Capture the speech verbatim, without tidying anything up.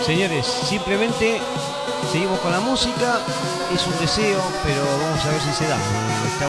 Señores, simplemente seguimos con la música. Es un deseo, pero vamos a ver si se da. Está